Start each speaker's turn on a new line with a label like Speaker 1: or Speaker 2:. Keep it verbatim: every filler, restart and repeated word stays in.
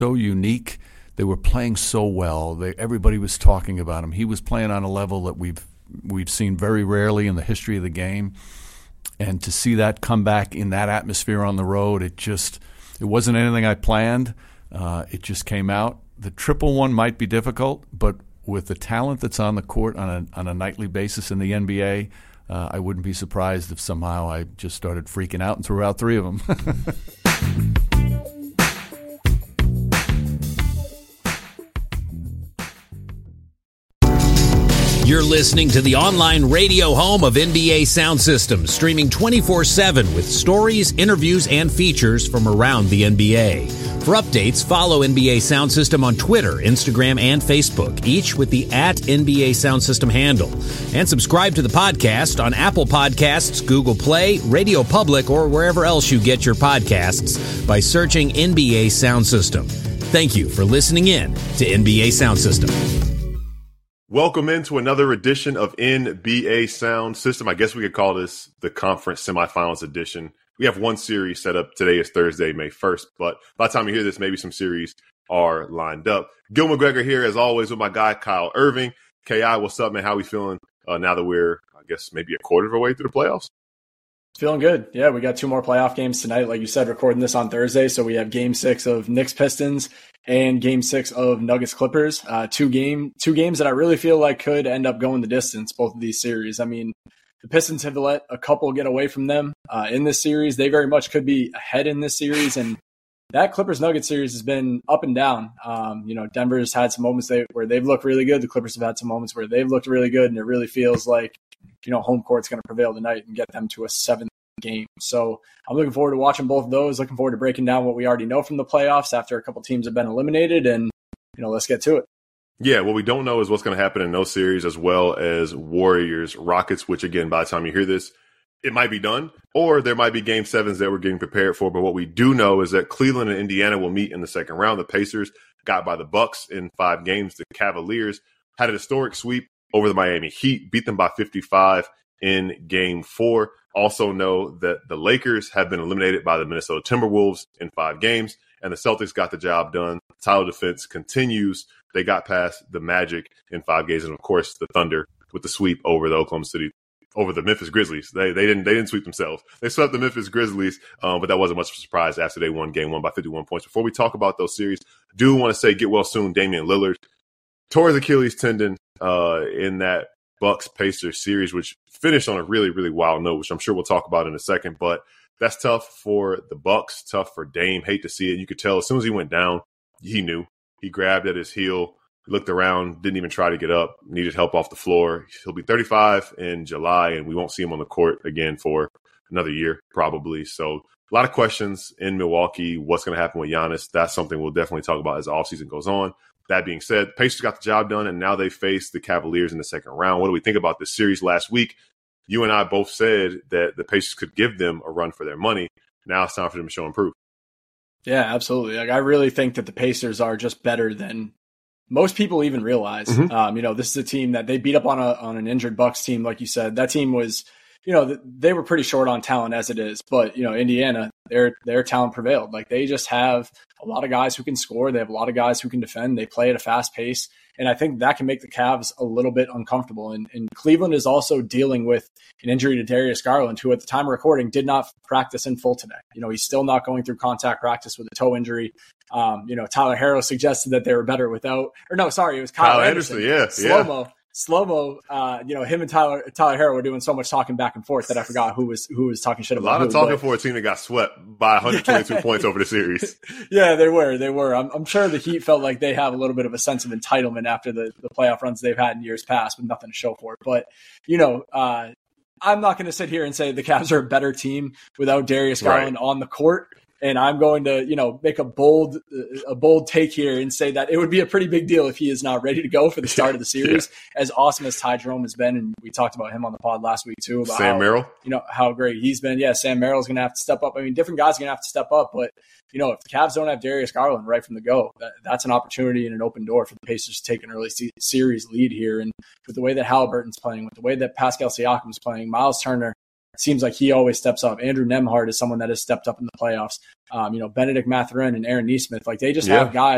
Speaker 1: so unique. They were playing so well. They, everybody was talking about him. He was playing on a level that we've we've seen very rarely in the history of the game. And to see that come back in that atmosphere on the road, it just it wasn't anything I planned. Uh, it just came out. The triple one might be difficult, but with the talent that's on the court on a on a nightly basis in the N B A, uh, I wouldn't be surprised if somehow I just started freaking out and threw out three of them.
Speaker 2: You're listening to the online radio home of N B A Sound Systems, streaming twenty-four seven with stories, interviews, and features from around the N B A. For updates, follow N B A Sound System on Twitter, Instagram, and Facebook, each with the at N B A Sound System handle. And subscribe to the podcast on Apple Podcasts, Google Play, Radio Public, or wherever else you get your podcasts by searching N B A Sound System. Thank you for listening in to N B A Sound System.
Speaker 3: Welcome into another edition of N B A Sound System. I guess we could call this the conference semifinals edition. We have one series set up. Today is Thursday, May first, but by the time you hear this, maybe some series are lined up. Gil McGregor here, as always, with my guy, Kyle Irving. K I, what's up, man? How we feeling uh, now that we're, I guess, maybe a quarter of our way through the playoffs?
Speaker 4: Feeling good. Yeah, we got two more playoff games tonight. Like you said, recording this on Thursday. So we have game six of Knicks Pistons and game six of Nuggets Clippers. Uh, two game, two games that I really feel like could end up going the distance, both of these series. I mean, the Pistons have let a couple get away from them uh, in this series. They very much could be ahead in this series. And that Clippers-Nuggets series has been up and down. Um, you know, Denver's had some moments they, where they've looked really good. The Clippers have had some moments where they've looked really good. And it really feels like, you know, home court's going to prevail tonight and get them to a seventh game. So I'm looking forward to watching both of those, looking forward to breaking down what we already know from the playoffs after a couple teams have been eliminated. And, you know, let's get to it.
Speaker 3: Yeah, what we don't know is what's going to happen in those series, as well as Warriors, Rockets, which, again, by the time you hear this, it might be done, or there might be game sevens that we're getting prepared for. But what we do know is that Cleveland and Indiana will meet in the second round. The Pacers got by the Bucks in five games. The Cavaliers had a historic sweep over the Miami Heat, beat them by fifty-five in game four. Also know that the Lakers have been eliminated by the Minnesota Timberwolves in five games, and the Celtics got the job done. Title defense continues. They got past the Magic in five games, and of course the Thunder with the sweep over the Oklahoma City, over the Memphis Grizzlies. They they didn't they didn't sweep themselves. They swept the Memphis Grizzlies, um, but that wasn't much of a surprise after they won game one by fifty-one points. Before we talk about those series, do want to say get well soon, Damian Lillard tore his Achilles tendon uh, in that Bucks Pacers series, which finished on a really really wild note, which I'm sure we'll talk about in a second. But that's tough for the Bucks, tough for Dame. Hate to see it. You could tell as soon as he went down, he knew. He grabbed at his heel, looked around, didn't even try to get up, needed help off the floor. He'll be thirty-five in July, and we won't see him on the court again for another year, probably. So a lot of questions in Milwaukee. What's going to happen with Giannis? That's something we'll definitely talk about as the offseason goes on. That being said, Pacers got the job done, and now they face the Cavaliers in the second round. What do we think about this series? Last week, you and I both said that the Pacers could give them a run for their money. Now it's time for them to show and prove.
Speaker 4: Yeah, absolutely. Like, I really think that the Pacers are just better than most people even realize. Mm-hmm. Um, you know, this is a team that they beat up on a on an injured Bucks team, like you said. That team was, you know, they were pretty short on talent as it is. But, you know, Indiana, their their talent prevailed. Like, they just have a lot of guys who can score. They have a lot of guys who can defend. They play at a fast pace. And I think that can make the Cavs a little bit uncomfortable. And, and Cleveland is also dealing with an injury to Darius Garland, who at the time of recording did not practice in full today. You know, he's still not going through contact practice with a toe injury. Um, you know, Tyler Herro suggested that they were better without, or no, sorry, it was Kyle, Kyle Anderson.
Speaker 3: Anderson. Yeah,
Speaker 4: Slow-mo.
Speaker 3: Yeah.
Speaker 4: Slow-mo, uh, you know, him and Tyler Tyler Herro were doing so much talking back and forth that I forgot who was who was talking shit about.
Speaker 3: A lot
Speaker 4: who,
Speaker 3: of talking
Speaker 4: but...
Speaker 3: for a team that got swept by one hundred twenty-two points over the series.
Speaker 4: Yeah, they were. They were. I'm, I'm sure the Heat felt like they have a little bit of a sense of entitlement after the, the playoff runs they've had in years past with nothing to show for it. But, you know, uh, I'm not going to sit here and say the Cavs are a better team without Darius Garland right on the court. And I'm going to, you know, make a bold, a bold take here and say that it would be a pretty big deal if he is not ready to go for the start of the series. Yeah. As awesome as Ty Jerome has been, and we talked about him on the pod last week too. About
Speaker 3: Sam
Speaker 4: how,
Speaker 3: Merrill,
Speaker 4: you know, how great he's been. Yeah, Sam Merrill's going to have to step up. I mean, different guys are going to have to step up, but you know, if the Cavs don't have Darius Garland right from the go, that, that's an opportunity and an open door for the Pacers to take an early se- series lead here. And with the way that Halliburton's playing, with the way that Pascal Siakam's playing, Miles Turner. It seems like he always steps up. Andrew Nembhard is someone that has stepped up in the playoffs. Um, you know, Benedict Mathurin and Aaron Nesmith, like they just
Speaker 3: yeah.
Speaker 4: have guys